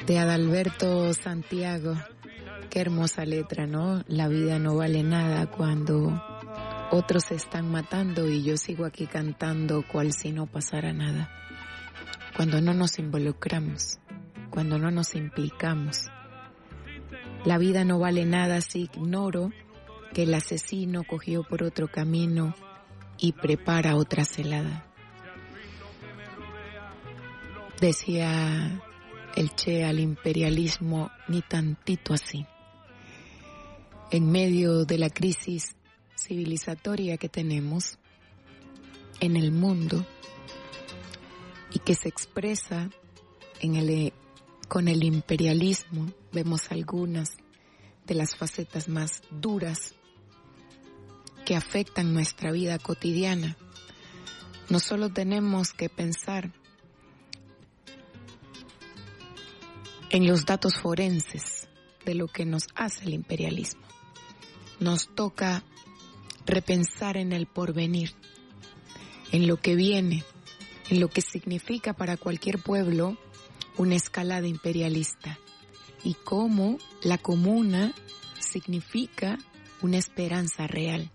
de Adalberto Santiago. Qué hermosa letra, ¿no? La vida no vale nada cuando otros se están matando y yo sigo aquí cantando cual si no pasara nada. Cuando no nos involucramos, cuando no nos implicamos. La vida no vale nada si ignoro que el asesino cogió por otro camino y prepara otra celada. Decía el Che al imperialismo, ni tantito así. En medio de la crisis civilizatoria que tenemos en el mundo y que se expresa con el imperialismo, vemos algunas de las facetas más duras que afectan nuestra vida cotidiana. No solo tenemos que pensar en los datos forenses de lo que nos hace el imperialismo. Nos toca repensar en el porvenir, en lo que viene, en lo que significa para cualquier pueblo una escalada imperialista y cómo la comuna significa una esperanza real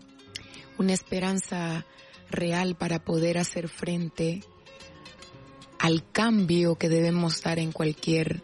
para poder hacer frente al cambio que debemos dar en cualquier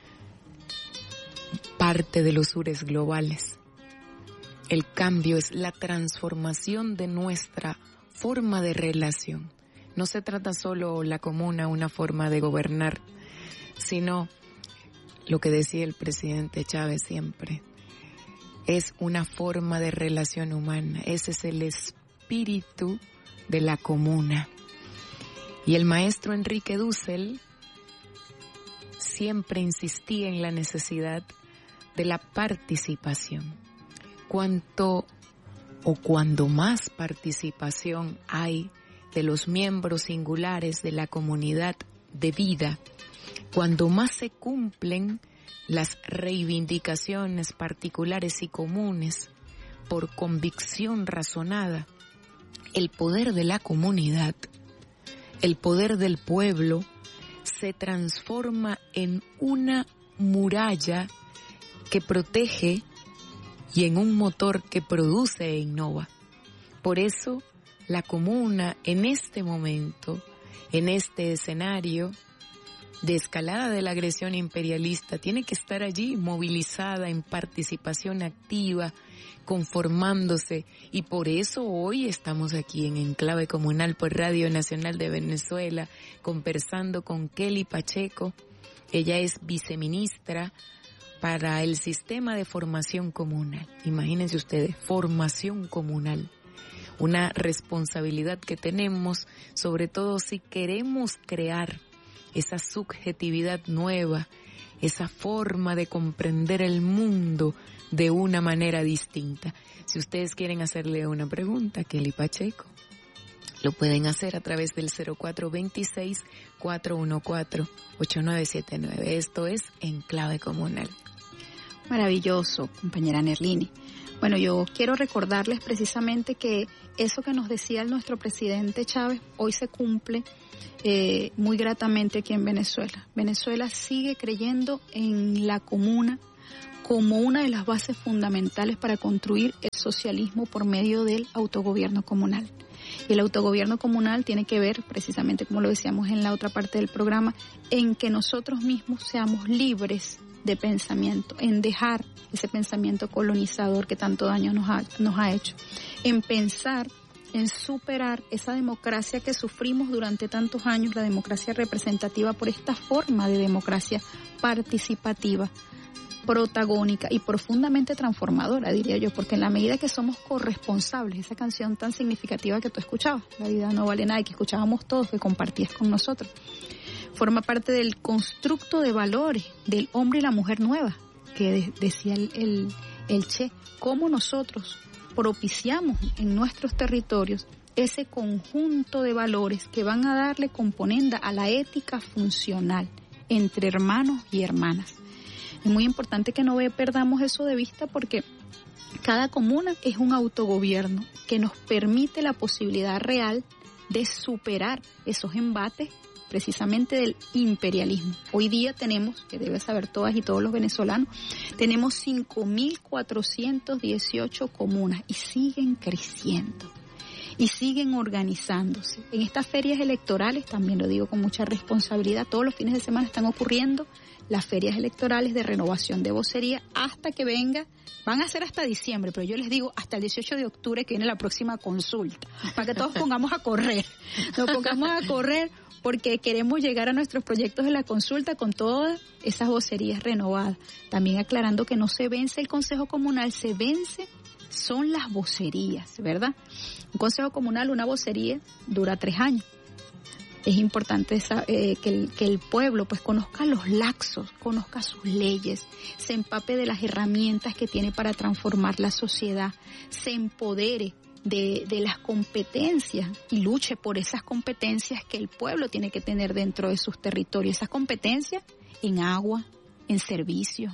parte de los sures globales. El cambio es la transformación de nuestra forma de relación. No se trata solo la comuna, una forma de gobernar, sino lo que decía el presidente Chávez siempre, es una forma de relación humana. Ese es el espíritu de la comuna. Y el maestro Enrique Dussel siempre insistía en la necesidad de la participación. Cuando más participación hay de los miembros singulares de la comunidad de vida, cuando más se cumplen las reivindicaciones particulares y comunes por convicción razonada, el poder de la comunidad, el poder del pueblo, se transforma en una muralla que protege y en un motor que produce e innova. Por eso, la comuna en este momento, en este escenario de escalada de la agresión imperialista, tiene que estar allí movilizada en participación activa, conformándose, y por eso hoy estamos aquí en Enclave Comunal por Radio Nacional de Venezuela, conversando con Kelly Pacheco. Ella es viceministra para el sistema de formación comunal. Imagínense ustedes, formación comunal. Una responsabilidad que tenemos, sobre todo si queremos crear esa subjetividad nueva, esa forma de comprender el mundo de una manera distinta. Si ustedes quieren hacerle una pregunta a Kelly Pacheco, lo pueden hacer a través del 0426-414-8979. Esto es Enclave Comunal. Maravilloso, compañera Nerlini. Bueno, yo quiero recordarles precisamente que eso que nos decía nuestro presidente Chávez hoy se cumple muy gratamente aquí en Venezuela. Venezuela sigue creyendo en la comuna como una de las bases fundamentales para construir el socialismo por medio del autogobierno comunal. Y el autogobierno comunal tiene que ver, precisamente como lo decíamos en la otra parte del programa, en que nosotros mismos seamos libres de pensamiento, en dejar ese pensamiento colonizador que tanto daño nos ha hecho, en pensar, en superar esa democracia que sufrimos durante tantos años, la democracia representativa, por esta forma de democracia participativa, protagónica y profundamente transformadora, diría yo, porque en la medida que somos corresponsables, esa canción tan significativa que tú escuchabas, La vida no vale nada, y que escuchábamos todos, que compartías con nosotros, forma parte del constructo de valores del hombre y la mujer nueva, que decía el Che, cómo nosotros propiciamos en nuestros territorios ese conjunto de valores que van a darle componenda a la ética funcional entre hermanos y hermanas. Es muy importante que no perdamos eso de vista, porque cada comuna es un autogobierno que nos permite la posibilidad real de superar esos embates precisamente del imperialismo. Hoy día tenemos, que debe saber todas y todos los venezolanos, tenemos 5.418 comunas y siguen creciendo y siguen organizándose. En estas ferias electorales, también lo digo con mucha responsabilidad, todos los fines de semana están ocurriendo las ferias electorales de renovación de vocería hasta que venga, van a ser hasta diciembre, pero yo les digo hasta el 18 de octubre que viene la próxima consulta, para que todos pongamos a correr, nos pongamos a correr porque queremos llegar a nuestros proyectos de la consulta con todas esas vocerías renovadas. También aclarando que no se vence el Consejo Comunal, se vence son las vocerías, ¿verdad? Un Consejo Comunal, una vocería, dura 3 años. Es importante que el pueblo pues conozca los laxos, conozca sus leyes, se empape de las herramientas que tiene para transformar la sociedad, se empodere de las competencias y luche por esas competencias que el pueblo tiene que tener dentro de sus territorios. Esas competencias en agua, en servicios,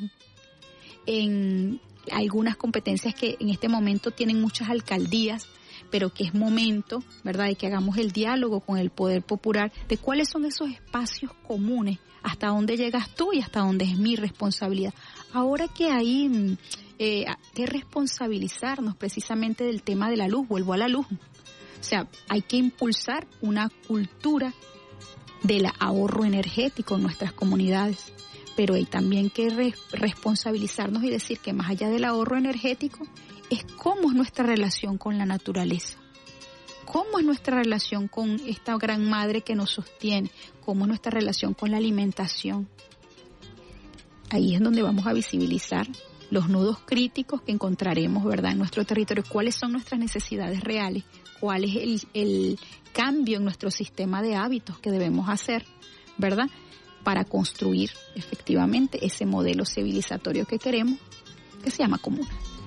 en algunas competencias que en este momento tienen muchas alcaldías, pero que es momento, ¿verdad?, de que hagamos el diálogo con el poder popular de cuáles son esos espacios comunes, hasta dónde llegas tú y hasta dónde es mi responsabilidad. Ahora que hay que responsabilizarnos precisamente del tema de la luz, vuelvo a la luz. O sea, hay que impulsar una cultura del ahorro energético en nuestras comunidades, pero hay también que responsabilizarnos y decir que más allá del ahorro energético, es cómo es nuestra relación con la naturaleza, cómo es nuestra relación con esta gran madre que nos sostiene, cómo es nuestra relación con la alimentación. Ahí es donde vamos a visibilizar los nudos críticos que encontraremos, ¿verdad?, en nuestro territorio, cuáles son nuestras necesidades reales, cuál es el cambio en nuestro sistema de hábitos que debemos hacer, ¿verdad?, para construir efectivamente ese modelo civilizatorio que queremos, que se llama comuna.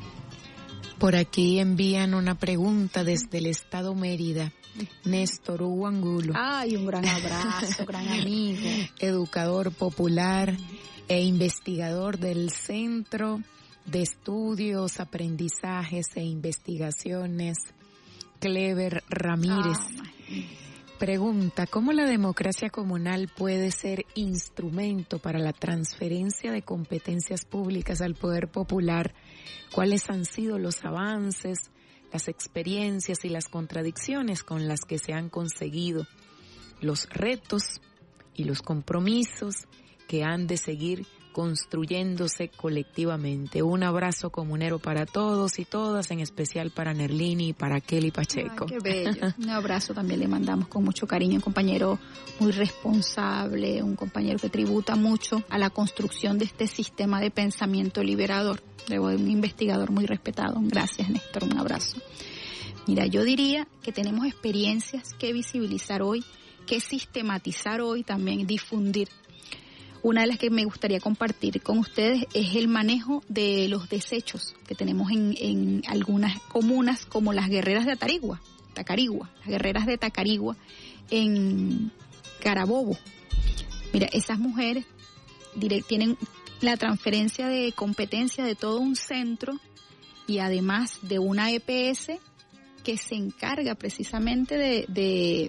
Por aquí envían una pregunta desde el estado Mérida. Néstor Hugo Angulo. Ay, un gran abrazo, gran amigo. Educador popular e investigador del Centro de Estudios, Aprendizajes e Investigaciones Clever Ramírez. Pregunta, ¿cómo la democracia comunal puede ser instrumento para la transferencia de competencias públicas al poder popular? ¿Cuáles han sido los avances, las experiencias y las contradicciones con las que se han conseguido, los retos y los compromisos que han de seguir construyéndose colectivamente? Un abrazo comunero para todos y todas, en especial para Nerlini y para Kelly Pacheco. Ay, qué bello. Un abrazo también le mandamos con mucho cariño, un compañero muy responsable, un compañero que tributa mucho a la construcción de este sistema de pensamiento liberador, de un investigador muy respetado. Gracias, Néstor, un abrazo. Mira, yo diría que tenemos experiencias que visibilizar hoy, que sistematizar hoy, también difundir. Una de las que me gustaría compartir con ustedes es el manejo de los desechos que tenemos en algunas comunas como las Guerreras de Tacarigua, las Guerreras de Tacarigua en Carabobo. Mira, esas mujeres tienen la transferencia de competencia de todo un centro y además de una EPS que se encarga precisamente de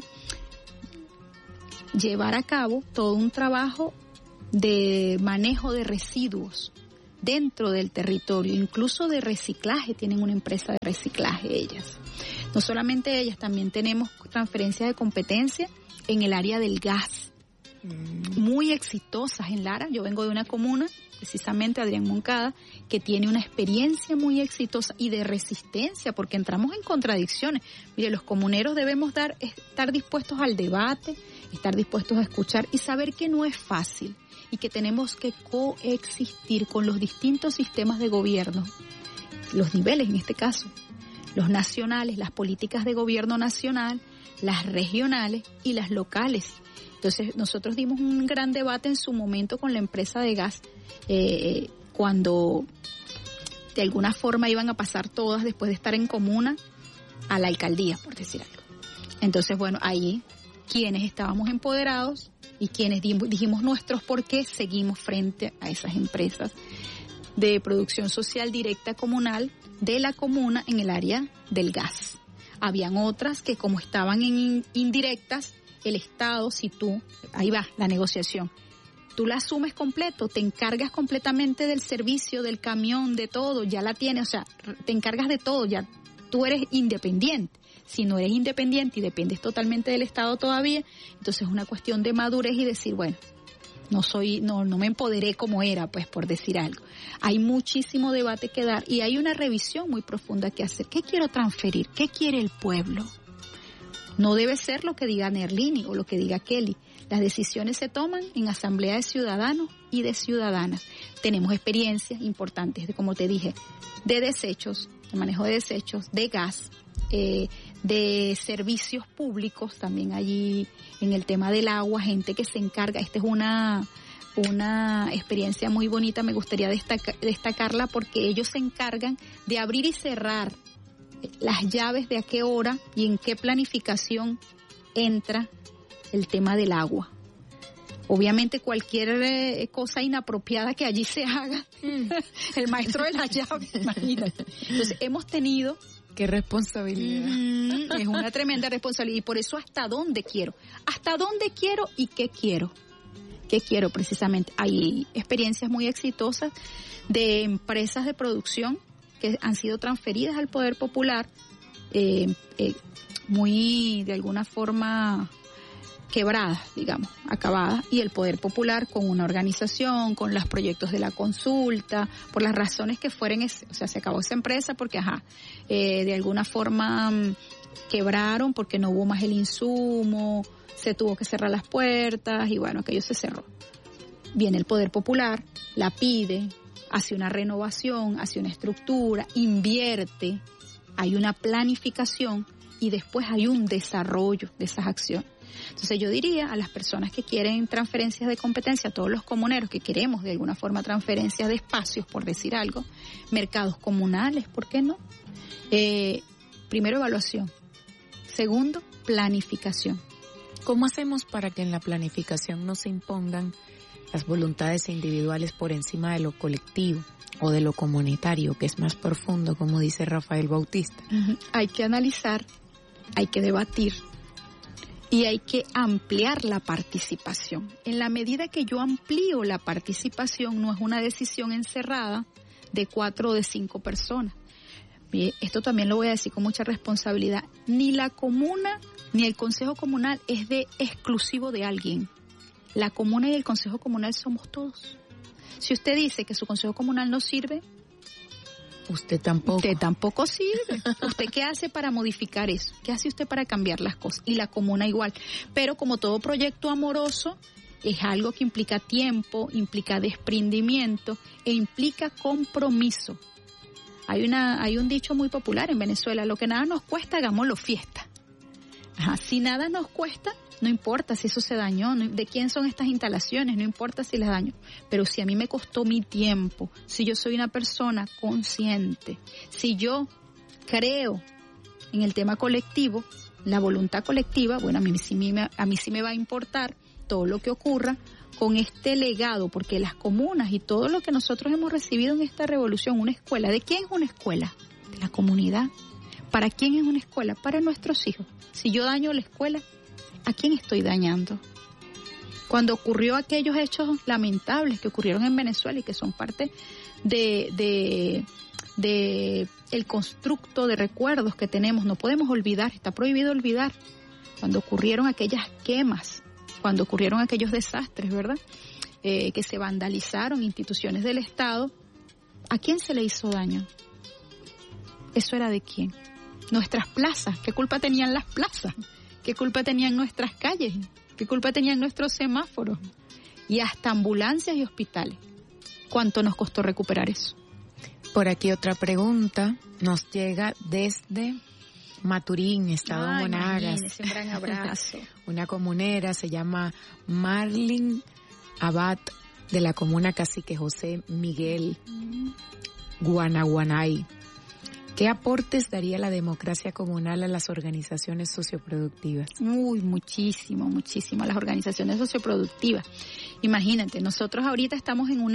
llevar a cabo todo un trabajo de manejo de residuos dentro del territorio, incluso de reciclaje. Tienen una empresa de reciclaje ellas. No solamente ellas, también tenemos transferencia de competencia en el área del gas, muy exitosas en Lara. Yo vengo de una comuna, precisamente Adrián Moncada, que tiene una experiencia muy exitosa y de resistencia, porque entramos en contradicciones. Mire, los comuneros debemos estar dispuestos al debate, estar dispuestos a escuchar y saber que no es fácil y que tenemos que coexistir con los distintos sistemas de gobierno, los niveles en este caso, los nacionales, las políticas de gobierno nacional, las regionales y las locales. Entonces, nosotros dimos un gran debate en su momento con la empresa de gas, cuando de alguna forma iban a pasar todas, después de estar en comuna, a la alcaldía, por decir algo. Entonces, bueno, ahí quienes estábamos empoderados y quienes dijimos nuestros por qué, seguimos frente a esas empresas de producción social directa comunal de la comuna en el área del gas. Habían otras que, como estaban en indirectas, el Estado, si tú, ahí va la negociación, tú la asumes completo, te encargas completamente del servicio, del camión, de todo, ya la tienes, o sea, te encargas de todo, ya tú eres independiente. Si no eres independiente y dependes totalmente del Estado todavía, entonces es una cuestión de madurez y decir, bueno, no me empoderé como era, pues, por decir algo. Hay muchísimo debate que dar y hay una revisión muy profunda que hacer. ¿Qué quiero transferir? ¿Qué quiere el pueblo? No debe ser lo que diga Nerlini o lo que diga Kelly. Las decisiones se toman en asamblea de ciudadanos y de ciudadanas. Tenemos experiencias importantes, como te dije, de desechos, de manejo de desechos, de gas, de servicios públicos, también allí en el tema del agua, gente que se encarga. Esta es una experiencia muy bonita, me gustaría destacarla porque ellos se encargan de abrir y cerrar las llaves de a qué hora y en qué planificación entra el tema del agua. Obviamente cualquier cosa inapropiada que allí se haga, el maestro de las llaves, imagínate. Entonces hemos tenido... ¡Qué responsabilidad! Es una tremenda responsabilidad y por eso hasta dónde quiero y qué quiero. ¿Qué quiero precisamente? Hay experiencias muy exitosas de empresas de producción que han sido transferidas al Poder Popular, muy de alguna forma quebradas, digamos, acabadas, y el Poder Popular con una organización, con los proyectos de la consulta, por las razones que fueren, o sea, se acabó esa empresa porque, de alguna forma quebraron porque no hubo más el insumo, se tuvo que cerrar las puertas y bueno, aquello se cerró. Viene el Poder Popular, la pide, hace una renovación, hace una estructura, invierte, hay una planificación y después hay un desarrollo de esas acciones. Entonces yo diría a las personas que quieren transferencias de competencia, a todos los comuneros que queremos de alguna forma transferencias de espacios, por decir algo, mercados comunales, ¿por qué no? Primero, evaluación. Segundo, planificación. ¿Cómo hacemos para que en la planificación no se impongan las voluntades individuales por encima de lo colectivo o de lo comunitario, que es más profundo, como dice Rafael Bautista? Hay que analizar, hay que debatir y hay que ampliar la participación. En la medida que yo amplío la participación, no es una decisión encerrada de 4 o de 5 personas. Esto también lo voy a decir con mucha responsabilidad. Ni la comuna ni el consejo comunal es exclusivo de alguien. La comuna y el consejo comunal somos todos. Si usted dice que su consejo comunal no sirve, usted tampoco sirve. ¿Usted qué hace para modificar eso? ¿Qué hace usted para cambiar las cosas? Y la comuna igual. Pero como todo proyecto amoroso, es algo que implica tiempo, implica desprendimiento e implica compromiso. Hay un dicho muy popular en Venezuela: lo que nada nos cuesta, hagámoslo fiesta. Si nada nos cuesta, no importa si eso se dañó, de quién son estas instalaciones, no importa si las daño. Pero si a mí me costó mi tiempo, si yo soy una persona consciente, si yo creo en el tema colectivo, la voluntad colectiva, bueno, a mí sí me va a importar todo lo que ocurra con este legado, porque las comunas y todo lo que nosotros hemos recibido en esta revolución, una escuela, ¿de quién es una escuela? De la comunidad. ¿Para quién es una escuela? Para nuestros hijos. Si yo daño la escuela, ¿a quién estoy dañando? Cuando ocurrió aquellos hechos lamentables que ocurrieron en Venezuela y que son parte de el constructo de recuerdos que tenemos, no podemos olvidar, está prohibido olvidar. Cuando ocurrieron aquellas quemas, cuando ocurrieron aquellos desastres, ¿verdad? Que se vandalizaron instituciones del Estado, ¿a quién se le hizo daño? ¿Eso era de quién? Nuestras plazas. ¿Qué culpa tenían las plazas? ¿Qué culpa tenían nuestras calles? ¿Qué culpa tenían nuestros semáforos? Y hasta ambulancias y hospitales. ¿Cuánto nos costó recuperar eso? Por aquí otra pregunta nos llega desde Maturín, Estado Monagas. Un gran abrazo. Una comunera se llama Marlin Abad, de la comuna Cacique José Miguel, Guanaguanay. ¿Qué aportes daría la democracia comunal a las organizaciones socioproductivas? Muchísimo a las organizaciones socioproductivas. Imagínate, nosotros ahorita estamos en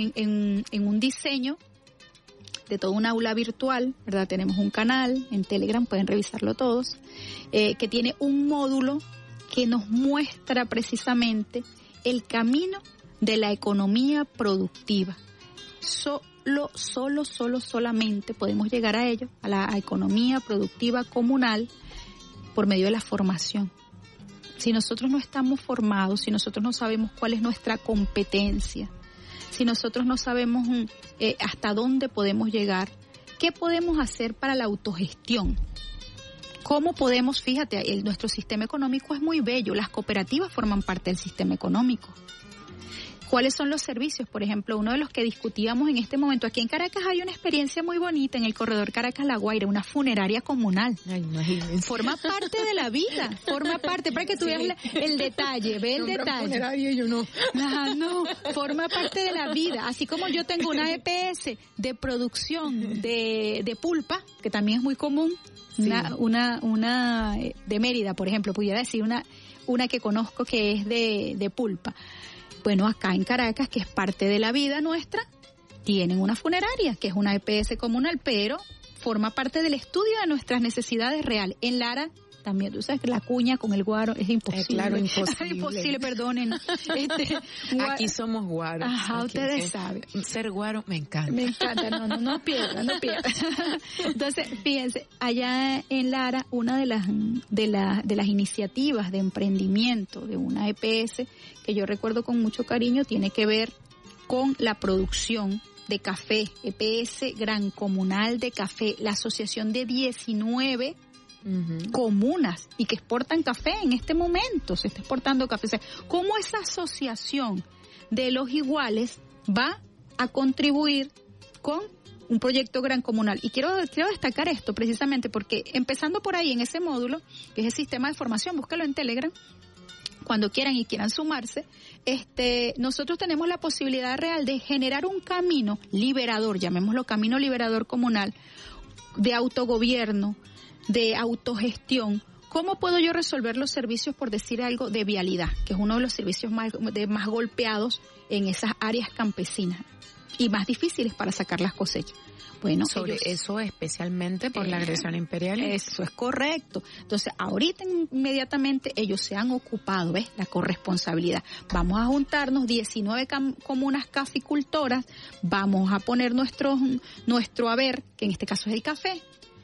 un diseño de toda una aula virtual, ¿verdad? Tenemos un canal en Telegram, pueden revisarlo todos, que tiene un módulo que nos muestra precisamente el camino de la economía productiva. Solamente podemos llegar a ello, a la economía productiva comunal, por medio de la formación. Si nosotros no estamos formados, si nosotros no sabemos cuál es nuestra competencia, si nosotros no sabemos hasta dónde podemos llegar, ¿qué podemos hacer para la autogestión? ¿Cómo podemos? Fíjate, nuestro sistema económico es muy bello, las cooperativas forman parte del sistema económico. ¿Cuáles son los servicios? Por ejemplo, uno de los que discutíamos en este momento, aquí en Caracas hay una experiencia muy bonita en el corredor Caracas-La Guaira, una funeraria comunal. Ay, imagínense. Forma parte de la vida, forma parte, para que tú veas el detalle, ve el detalle. Funeraria yo no. No, forma parte de la vida. Así como yo tengo una EPS de producción de pulpa, que también es muy común, sí. una de Mérida, por ejemplo, pudiera decir una que conozco que es de pulpa. Bueno, acá en Caracas, que es parte de la vida nuestra, tienen una funeraria, que es una EPS comunal, pero forma parte del estudio de nuestras necesidades reales. En Lara, también, tú sabes que la cuña con el guaro es imposible. Claro, imposible. Imposible, perdonen. Aquí somos guaros. Ajá, aquí, ustedes saben. Ser guaro me encanta. Me encanta, no pierda. Entonces, fíjense, allá en Lara, una de las iniciativas de emprendimiento de una EPS, que yo recuerdo con mucho cariño, tiene que ver con la producción de café, EPS Gran Comunal de Café, la asociación de 19 comunas y que exportan café en este momento, se está exportando café. O sea, ¿cómo esa asociación de los iguales va a contribuir con un proyecto gran comunal? Y quiero destacar esto precisamente porque empezando por ahí en ese módulo, que es el sistema de formación, búscalo en Telegram, cuando quieran sumarse, nosotros tenemos la posibilidad real de generar un camino liberador, llamémoslo camino liberador comunal, de autogobierno, de autogestión. ¿Cómo puedo yo resolver los servicios, por decir algo, de vialidad, que es uno de los servicios más golpeados en esas áreas campesinas y más difíciles para sacar las cosechas? Bueno, eso especialmente por la agresión imperial. Eso es correcto. Entonces, ahorita inmediatamente ellos se han ocupado, ¿ves? La corresponsabilidad. Vamos a juntarnos 19 comunas caficultoras, vamos a poner nuestro haber, que en este caso es el café,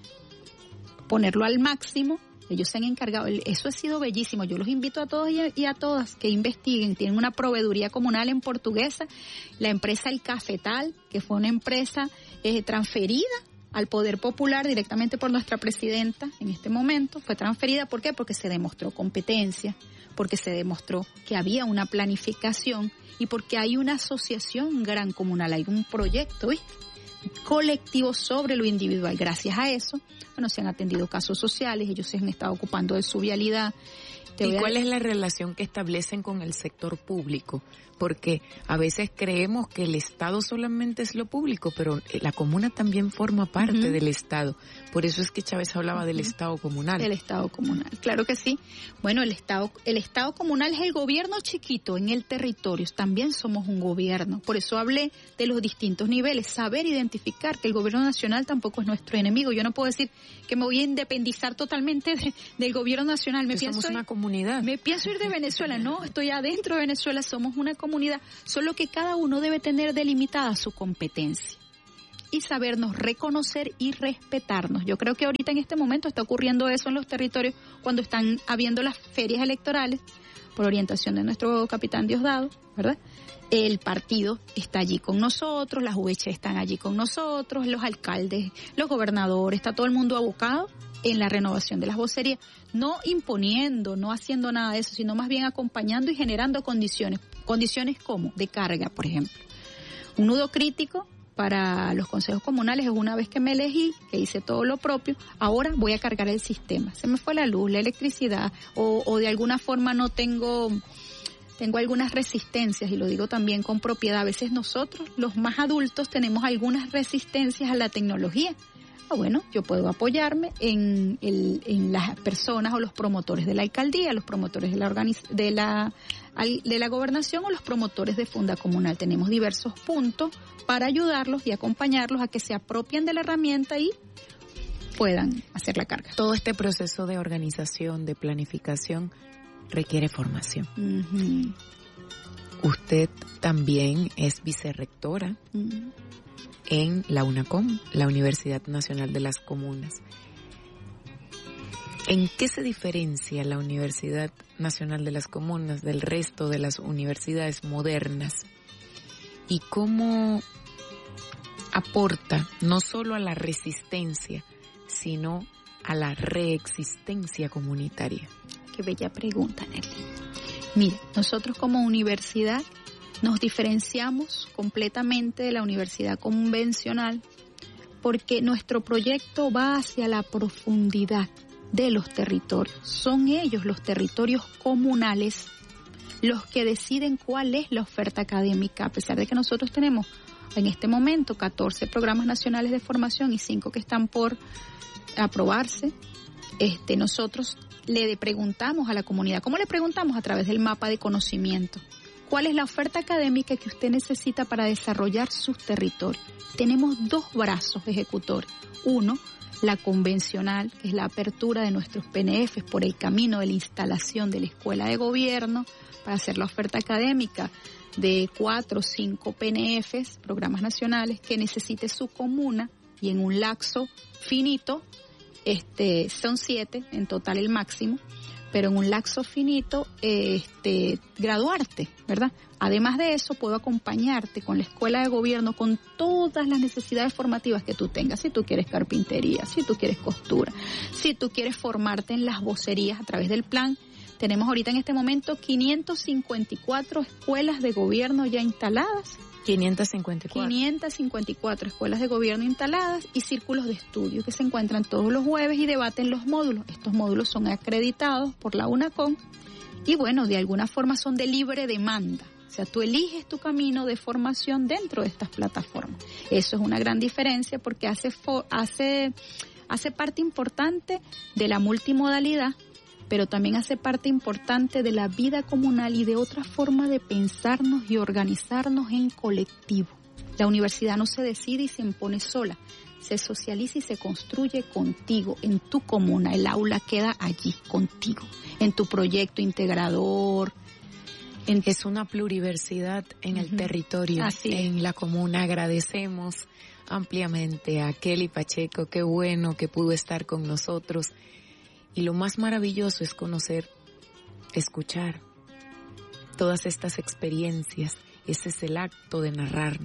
ponerlo al máximo. Ellos se han encargado, eso ha sido bellísimo. Yo los invito a todos y a todas que investiguen. Tienen una proveeduría comunal en Portuguesa, la empresa El Cafetal, que fue una empresa transferida al Poder Popular directamente por nuestra presidenta en este momento. Fue transferida, ¿por qué? Porque se demostró competencia, porque se demostró que había una planificación y porque hay una asociación gran comunal, hay un proyecto, ¿viste?, colectivo sobre lo individual. Gracias a eso, bueno, se han atendido casos sociales, ellos se han estado ocupando de su vialidad. ¿Y cuál es la relación que establecen con el sector público? Porque a veces creemos que el Estado solamente es lo público, pero la comuna también forma parte del Estado. Por eso es que Chávez hablaba del Estado comunal. El Estado comunal, claro que sí. Bueno, el Estado comunal es el gobierno chiquito en el territorio. También somos un gobierno. Por eso hablé de los distintos niveles. Saber identificar que el gobierno nacional tampoco es nuestro enemigo. Yo no puedo decir que me voy a independizar totalmente del gobierno nacional. Somos una comunidad. Me pienso ir de Venezuela. No, estoy adentro de Venezuela. Somos una comunidad, solo que cada uno debe tener delimitada su competencia y sabernos reconocer y respetarnos. Yo creo que ahorita en este momento está ocurriendo eso en los territorios cuando están habiendo las ferias electorales por orientación de nuestro capitán Diosdado, ¿verdad? El partido está allí con nosotros, las UH están allí con nosotros, los alcaldes, los gobernadores, está todo el mundo abocado en la renovación de las vocerías, no imponiendo, no haciendo nada de eso, sino más bien acompañando y generando condiciones como de carga, por ejemplo. Un nudo crítico para los consejos comunales es una vez que me elegí, que hice todo lo propio, ahora voy a cargar el sistema. Se me fue la luz, la electricidad, o de alguna forma no tengo algunas resistencias, y lo digo también con propiedad. A veces nosotros, los más adultos, tenemos algunas resistencias a la tecnología. Bueno, yo puedo apoyarme en las personas o los promotores de la alcaldía, los promotores de la gobernación o los promotores de Funda Comunal. Tenemos diversos puntos para ayudarlos y acompañarlos a que se apropien de la herramienta y puedan hacer la carga. Todo este proceso de organización, de planificación, requiere formación. Uh-huh. Usted también es vicerrectora en la UNACOM, la Universidad Nacional de las Comunas. ¿En qué se diferencia la Universidad Nacional de las Comunas del resto de las universidades modernas? ¿Y cómo aporta no solo a la resistencia, sino a la reexistencia comunitaria? Qué bella pregunta, Nelly. Mire, nosotros como universidad nos diferenciamos completamente de la universidad convencional porque nuestro proyecto va hacia la profundidad de los territorios. Son ellos, los territorios comunales, los que deciden cuál es la oferta académica, a pesar de que nosotros tenemos en este momento 14 programas nacionales de formación y 5 que están por aprobarse. Nosotros le preguntamos a la comunidad, ¿cómo le preguntamos? A través del mapa de conocimiento. ¿Cuál es la oferta académica que usted necesita para desarrollar sus territorios? Tenemos 2 brazos ejecutores. Uno, la convencional, que es la apertura de nuestros PNFs por el camino de la instalación de la escuela de gobierno para hacer la oferta académica de 4 o 5 PNFs, programas nacionales, que necesite su comuna y en un lapso finito, son 7 en total el máximo, pero en un lapso finito, graduarte, ¿verdad? Además de eso, puedo acompañarte con la escuela de gobierno con todas las necesidades formativas que tú tengas. Si tú quieres carpintería, si tú quieres costura, si tú quieres formarte en las vocerías a través del plan. Tenemos ahorita en este momento 554 escuelas de gobierno ya instaladas. 554 escuelas de gobierno instaladas y círculos de estudio que se encuentran todos los jueves y debaten los módulos. Estos módulos son acreditados por la UNACOM y bueno, de alguna forma son de libre demanda. O sea, tú eliges tu camino de formación dentro de estas plataformas. Eso es una gran diferencia porque hace parte importante de la multimodalidad, pero también hace parte importante de la vida comunal y de otra forma de pensarnos y organizarnos en colectivo. La universidad no se decide y se impone sola, se socializa y se construye contigo, en tu comuna. El aula queda allí, contigo, en tu proyecto integrador. Es una pluriversidad en el territorio, en la comuna. Agradecemos ampliamente a Kelly Pacheco, qué bueno que pudo estar con nosotros. Y lo más maravilloso es conocer, escuchar todas estas experiencias. Ese es el acto de narrar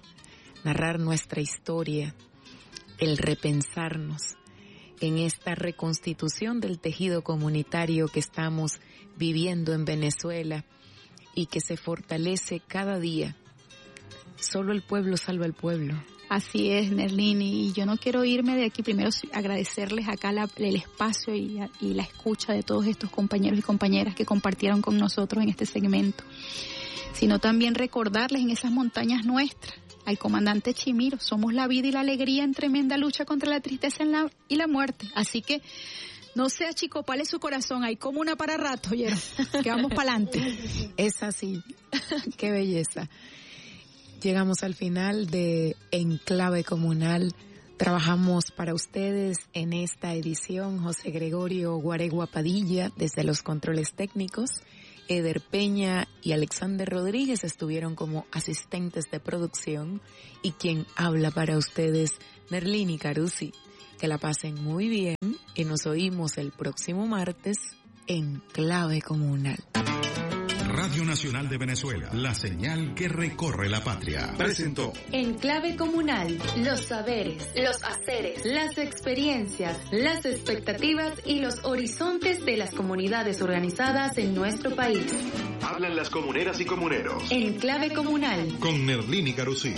nuestra historia, el repensarnos en esta reconstitución del tejido comunitario que estamos viviendo en Venezuela y que se fortalece cada día. Solo el pueblo salva al pueblo. Así es, Nerlini, y yo no quiero irme de aquí. Primero agradecerles acá el espacio y la escucha de todos estos compañeros y compañeras que compartieron con nosotros en este segmento, sino también recordarles en esas montañas nuestras, al comandante Chimiro, somos la vida y la alegría en tremenda lucha contra la tristeza y la muerte. Así que no se achicopale su corazón, hay como una para rato, oyeron, que vamos para adelante. Es así, qué belleza. Llegamos al final de Enclave Comunal. Trabajamos para ustedes en esta edición José Gregorio Guaregua Padilla desde los controles técnicos. Eder Peña y Alexander Rodríguez estuvieron como asistentes de producción y quien habla para ustedes, Nerlini Carusi. Que la pasen muy bien y nos oímos el próximo martes en Clave Comunal. Radio Nacional de Venezuela, la señal que recorre la patria. Presentó Enclave Comunal, los saberes, los haceres, las experiencias, las expectativas y los horizontes de las comunidades organizadas en nuestro país. Hablan las comuneras y comuneros. Enclave Comunal. Con Nerlini Carusi.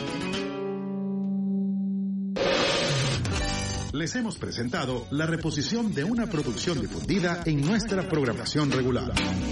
Les hemos presentado la reposición de una producción difundida en nuestra programación regular.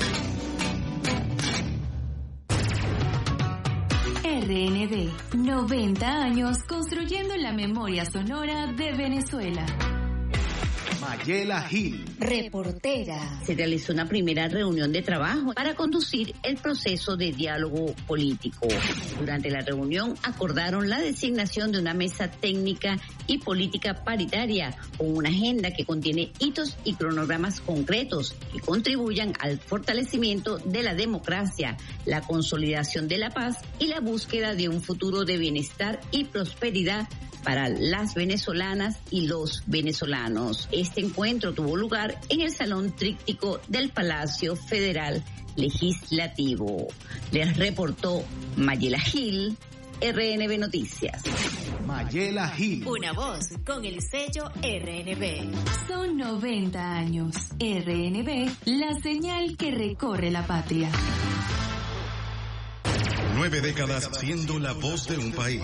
RND, 90 años construyendo la memoria sonora de Venezuela. Mayela Gil, reportera. Se realizó una primera reunión de trabajo para conducir el proceso de diálogo político. Durante la reunión acordaron la designación de una mesa técnica y política paritaria con una agenda que contiene hitos y cronogramas concretos que contribuyan al fortalecimiento de la democracia, la consolidación de la paz y la búsqueda de un futuro de bienestar y prosperidad para las venezolanas y los venezolanos. Este encuentro tuvo lugar en el Salón Tríptico del Palacio Federal Legislativo. Les reportó Mayela Gil, RNB Noticias. Mayela Gil. Una voz con el sello RNB. Son 90 años. RNB, la señal que recorre la patria. 9 décadas siendo la voz de un país.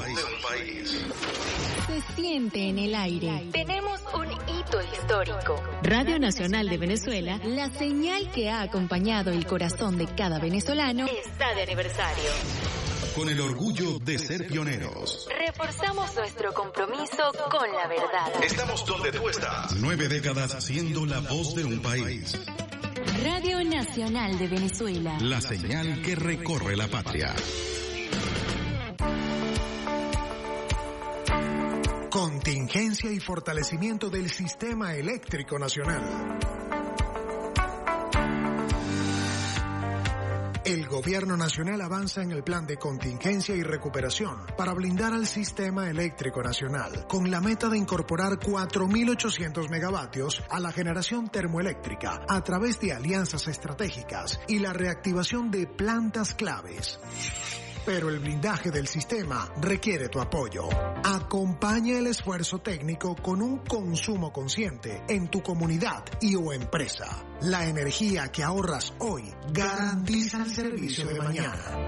Se siente en el aire. Tenemos un hito histórico. Radio Nacional de Venezuela, La señal que ha acompañado el corazón de cada venezolano, está de aniversario. Con el orgullo de ser pioneros. Reforzamos nuestro compromiso con la verdad. Estamos donde tú estás. 9 décadas siendo la voz de un país. Radio Nacional de Venezuela. La señal que recorre la patria. Contingencia y fortalecimiento del sistema eléctrico nacional. El Gobierno Nacional avanza en el plan de contingencia y recuperación para blindar al sistema eléctrico nacional, con la meta de incorporar 4.800 megavatios a la generación termoeléctrica a través de alianzas estratégicas y la reactivación de plantas claves. Pero el blindaje del sistema requiere tu apoyo. Acompaña el esfuerzo técnico con un consumo consciente en tu comunidad y o empresa. La energía que ahorras hoy garantiza el servicio de mañana.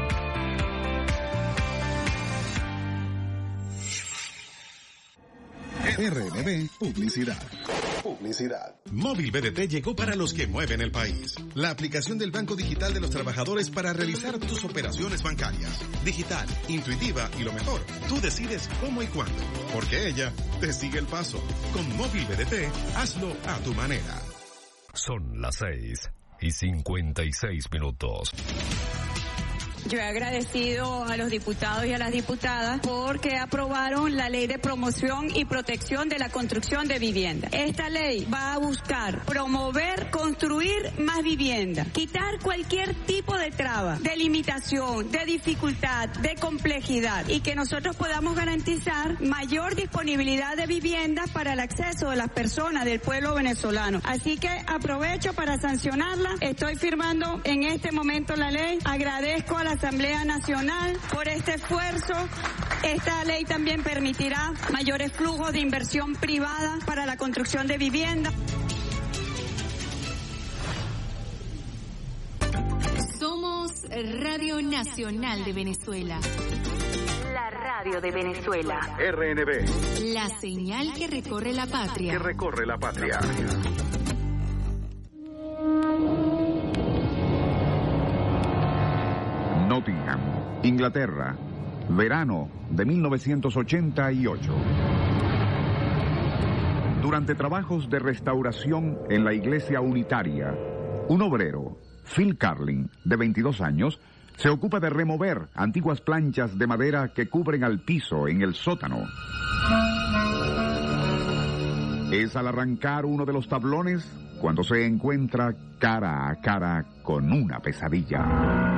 RNB Publicidad. Móvil BDT llegó para los que mueven el país. La aplicación del Banco Digital de los Trabajadores para realizar tus operaciones bancarias. Digital, intuitiva y lo mejor, tú decides cómo y cuándo, porque ella te sigue el paso. Con Móvil BDT, hazlo a tu manera. Son las 6:56. Yo he agradecido a los diputados y a las diputadas porque aprobaron la ley de promoción y protección de la construcción de vivienda. Esta ley va a buscar promover, construir más vivienda, quitar cualquier tipo de traba, de limitación, de dificultad, de complejidad y que nosotros podamos garantizar mayor disponibilidad de vivienda para el acceso de las personas del pueblo venezolano. Así que aprovecho para sancionarla. Estoy firmando en este momento la ley. Agradezco a la Asamblea Nacional por este esfuerzo. Esta ley también permitirá mayores flujos de inversión privada para la construcción de vivienda. Somos Radio Nacional de Venezuela. La radio de Venezuela. RNB. La señal que recorre la patria. Nottingham, Inglaterra, verano de 1988. Durante trabajos de restauración en la iglesia unitaria, un obrero, Phil Carlin, de 22 años, se ocupa de remover antiguas planchas de madera que cubren al piso en el sótano. Es al arrancar uno de los tablones cuando se encuentra cara a cara con una pesadilla.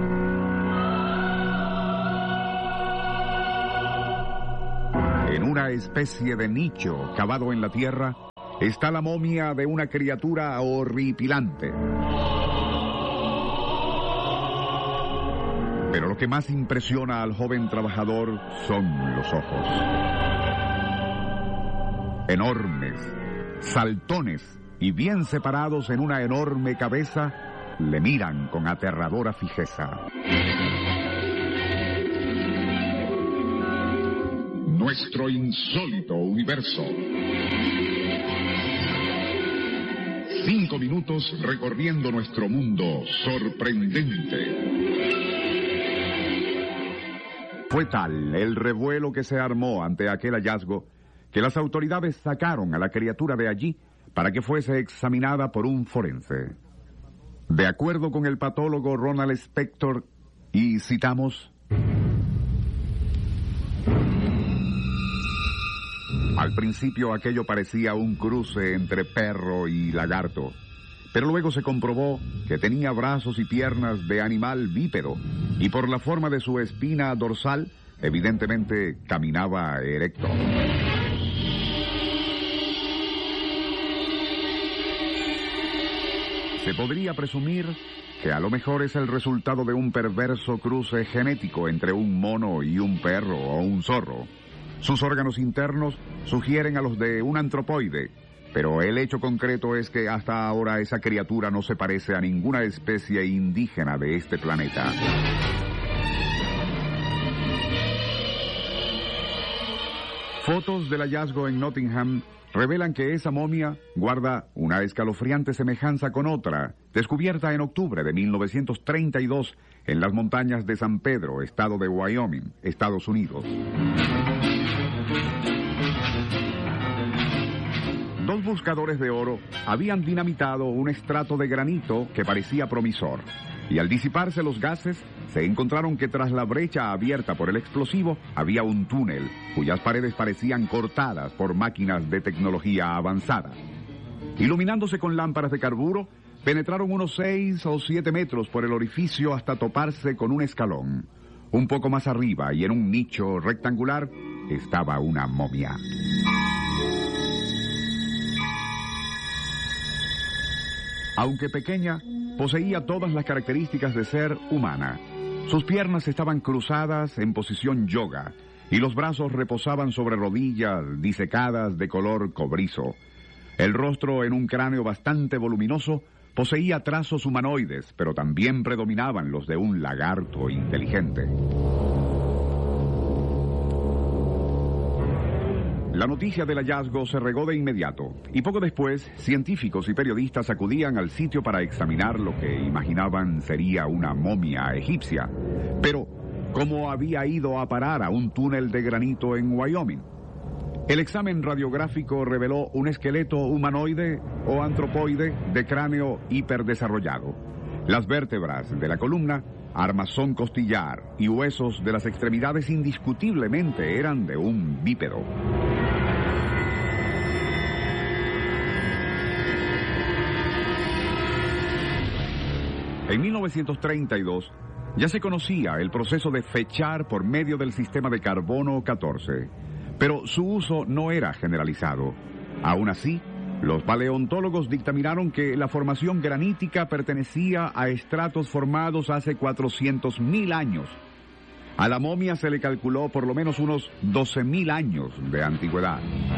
En una especie de nicho cavado en la tierra está la momia de una criatura horripilante. Pero lo que más impresiona al joven trabajador son los ojos. Enormes, saltones y bien separados en una enorme cabeza, le miran con aterradora fijeza. Nuestro insólito universo. 5 minutos recorriendo nuestro mundo sorprendente. Fue tal el revuelo que se armó ante aquel hallazgo que las autoridades sacaron a la criatura de allí para que fuese examinada por un forense. De acuerdo con el patólogo Ronald Spector, y citamos: al principio aquello parecía un cruce entre perro y lagarto, pero luego se comprobó que tenía brazos y piernas de animal bípedo, y por la forma de su espina dorsal, evidentemente caminaba erecto. Se podría presumir que a lo mejor es el resultado de un perverso cruce genético entre un mono y un perro o un zorro. Sus órganos internos sugieren a los de un antropoide, pero el hecho concreto es que hasta ahora esa criatura no se parece a ninguna especie indígena de este planeta. Fotos del hallazgo en Nottingham revelan que esa momia guarda una escalofriante semejanza con otra, descubierta en octubre de 1932 en las montañas de San Pedro, estado de Wyoming, Estados Unidos. Dos buscadores de oro habían dinamitado un estrato de granito que parecía promisor, y al disiparse los gases, se encontraron que tras la brecha abierta por el explosivo había un túnel, cuyas paredes parecían cortadas por máquinas de tecnología avanzada. Iluminándose con lámparas de carburo, penetraron unos 6 o 7 metros por el orificio hasta toparse con un escalón. Un poco más arriba y en un nicho rectangular estaba una momia. Aunque pequeña, poseía todas las características de ser humana. Sus piernas estaban cruzadas en posición yoga y los brazos reposaban sobre rodillas disecadas de color cobrizo. El rostro, en un cráneo bastante voluminoso, poseía trazos humanoides, pero también predominaban los de un lagarto inteligente. La noticia del hallazgo se regó de inmediato, y poco después, científicos y periodistas acudían al sitio para examinar lo que imaginaban sería una momia egipcia. Pero, ¿cómo había ido a parar a un túnel de granito en Wyoming? El examen radiográfico reveló un esqueleto humanoide o antropoide de cráneo hiperdesarrollado. Las vértebras de la columna, armazón costillar y huesos de las extremidades indiscutiblemente eran de un bípedo. En 1932 ya se conocía el proceso de fechar por medio del sistema de carbono 14, pero su uso no era generalizado. Aún así, los paleontólogos dictaminaron que la formación granítica pertenecía a estratos formados hace 400.000 años. A la momia se le calculó por lo menos unos 12.000 años de antigüedad.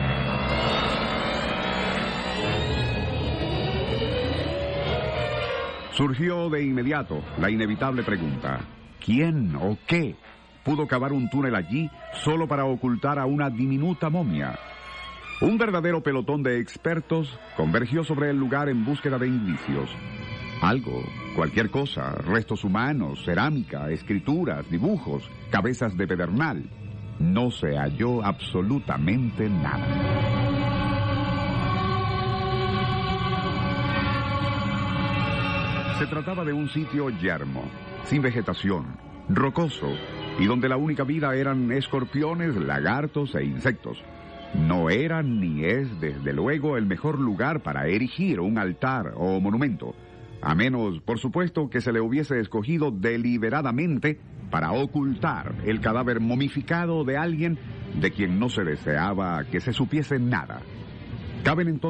Surgió de inmediato la inevitable pregunta: ¿quién o qué pudo cavar un túnel allí solo para ocultar a una diminuta momia? Un verdadero pelotón de expertos convergió sobre el lugar en búsqueda de indicios. Algo, cualquier cosa, restos humanos, cerámica, escrituras, dibujos, cabezas de pedernal. No se halló absolutamente nada. Se trataba de un sitio yermo, sin vegetación, rocoso, y donde la única vida eran escorpiones, lagartos e insectos. No era ni es, desde luego, el mejor lugar para erigir un altar o monumento, a menos, por supuesto, que se le hubiese escogido deliberadamente para ocultar el cadáver momificado de alguien de quien no se deseaba que se supiese nada. Caben entonces